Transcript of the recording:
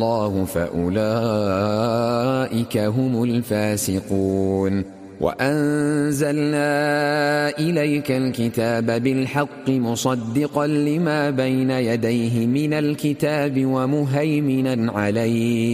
الله فأولئك هم الفاسقون. وأنزلنا إليك الكتاب بالحق مصدقا لما بين يديه من الكتاب ومهيمنا عليه